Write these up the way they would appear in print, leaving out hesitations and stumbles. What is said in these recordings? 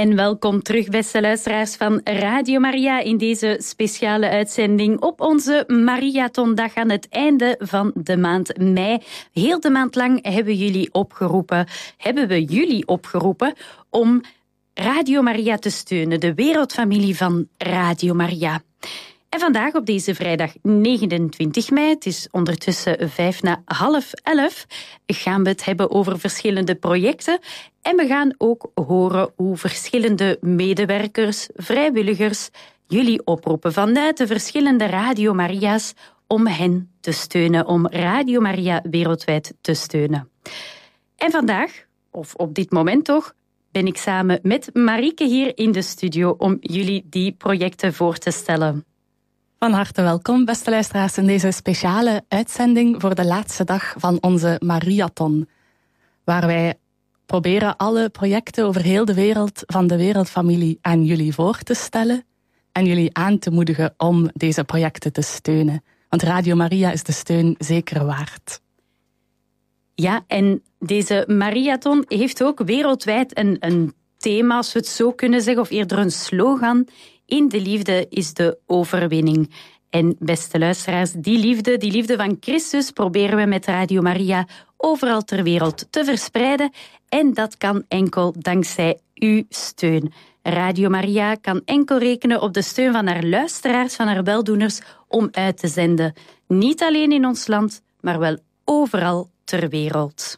En welkom terug, beste luisteraars van Radio Maria, in deze speciale uitzending op onze Mariathondag aan het einde van de maand mei. Heel de maand lang hebben we jullie opgeroepen om Radio Maria te steunen, de wereldfamilie van Radio Maria. En vandaag op deze vrijdag 29 mei, het is ondertussen 11:05, gaan we het hebben over verschillende projecten. En we gaan ook horen hoe verschillende medewerkers, vrijwilligers, jullie oproepen vanuit de verschillende Radio Maria's om hen te steunen, om Radio Maria wereldwijd te steunen. En vandaag, of op dit moment toch, ben ik samen met Marieke hier in de studio om jullie die projecten voor te stellen. Van harte welkom, beste luisteraars, in deze speciale uitzending voor de laatste dag van onze Mariathon, waar wij proberen alle projecten over heel de wereld van de wereldfamilie aan jullie voor te stellen en jullie aan te moedigen om deze projecten te steunen. Want Radio Maria is de steun zeker waard. Ja, en deze Mariathon heeft ook wereldwijd een thema, als we het zo kunnen zeggen, of eerder een slogan. In de liefde is de overwinning. En beste luisteraars, die liefde van Christus proberen we met Radio Maria overal ter wereld te verspreiden. En dat kan enkel dankzij uw steun. Radio Maria kan enkel rekenen op de steun van haar luisteraars, van haar weldoeners, om uit te zenden. Niet alleen in ons land, maar wel overal ter wereld.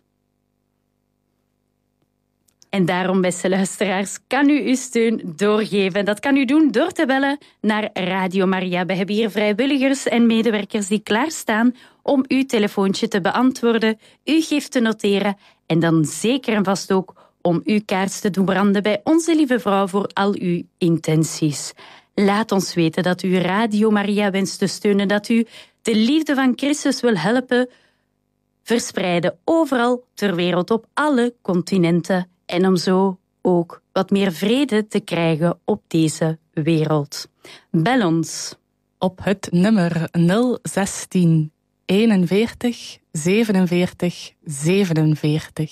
En daarom, beste luisteraars, kan u uw steun doorgeven. Dat kan u doen door te bellen naar Radio Maria. We hebben hier vrijwilligers en medewerkers die klaarstaan om uw telefoontje te beantwoorden, uw gift te noteren en dan zeker en vast ook om uw kaars te doen branden bij Onze Lieve Vrouw voor al uw intenties. Laat ons weten dat u Radio Maria wenst te steunen, dat u de liefde van Christus wil helpen verspreiden overal ter wereld, op alle continenten. En om zo ook wat meer vrede te krijgen op deze wereld. Bel ons op het nummer 016 41 47 47.